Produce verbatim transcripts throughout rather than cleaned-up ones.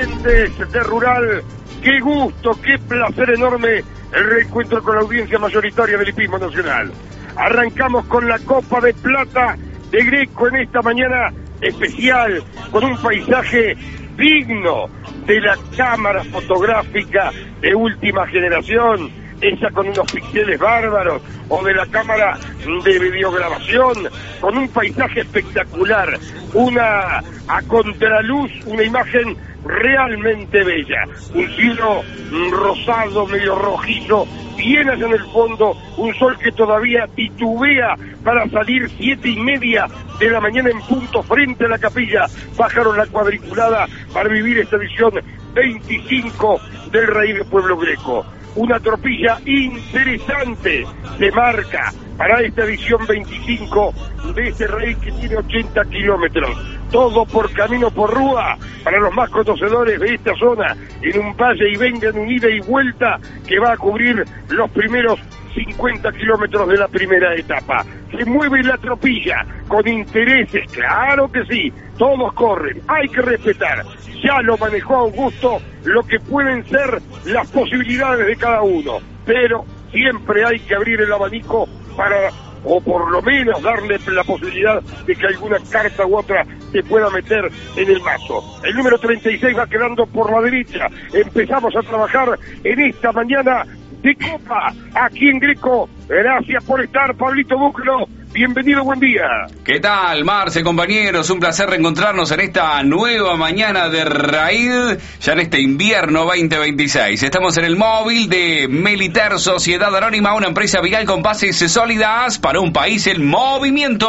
oyentes de Rural, qué gusto, qué placer enorme el reencuentro con la audiencia mayoritaria del hipismo nacional. Arrancamos con la Copa de Plata de Greco en esta mañana especial, con un paisaje digno de la cámara fotográfica de última generación, esa con unos píxeles bárbaros, o de la cámara de videograbación, con un paisaje espectacular, una a contraluz, una imagen realmente bella, un cielo rosado, medio rojizo, bien allá en el fondo, un sol que todavía titubea para salir siete y media de la mañana en punto frente a la capilla. Bajaron la cuadriculada para vivir esta edición veinticinco del Rey del Pueblo Greco. Una tropilla interesante se marca para esta edición veinticinco de este Rey que tiene ochenta kilómetros. Todo por camino por rúa, para los más conocedores de esta zona, en un valle y venga en un ida y vuelta que va a cubrir los primeros cincuenta kilómetros de la primera etapa. Se mueve la tropilla con intereses, claro que sí, todos corren, hay que respetar. Ya lo manejó Augusto, lo que pueden ser las posibilidades de cada uno, pero siempre hay que abrir el abanico para, o por lo menos darle la posibilidad de que alguna carta u otra se pueda meter en el mazo. El número treinta y seis va quedando por la derecha. Empezamos a trabajar en esta mañana de Copa, aquí en Greco. Gracias por estar, Pablito Buclo. Bienvenido, buen día. ¿Qué tal, Marce, compañeros? Un placer reencontrarnos en esta nueva mañana de Raid, ya en este invierno veinte veintiséis. Estamos en el móvil de Meliter Sociedad Anónima, una empresa vial con bases sólidas para un país en movimiento.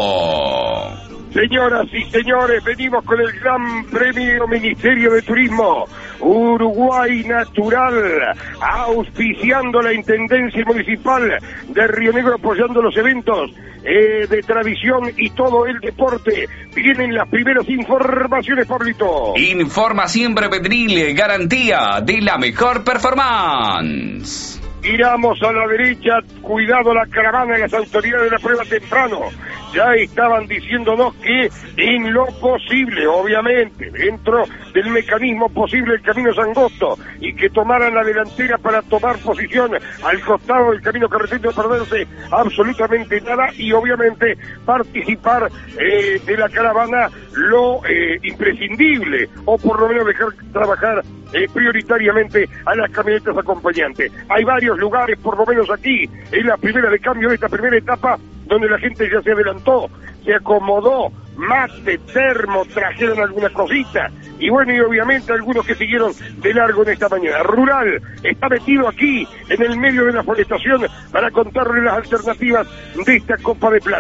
Señoras y señores, venimos con el Gran Premio Ministerio de Turismo Uruguay Natural, auspiciando la Intendencia Municipal de Río Negro, apoyando los eventos eh, de tradición y todo el deporte. Vienen las primeras informaciones, Pablito. Informa siempre Petrile, garantía de la mejor performance. Giramos a la derecha, cuidado la caravana de las autoridades de la prueba temprano. Ya estaban diciéndonos que en lo posible, obviamente, dentro del mecanismo posible el camino es angosto, y que tomaran la delantera para tomar posición al costado del camino carretero, no perderse absolutamente nada, y obviamente participar eh, de la caravana lo eh, imprescindible, o por lo menos dejar trabajar eh, prioritariamente a las camionetas acompañantes. Hay varios lugares, por lo menos aquí, en la primera de cambio de esta primera etapa, donde la gente ya se adelantó, se acomodó, mate, termo, trajeron alguna cosita, y bueno, y obviamente algunos que siguieron de largo en esta mañana. Rural está metido aquí, en el medio de la forestación, para contarles las alternativas de esta Copa de Plata.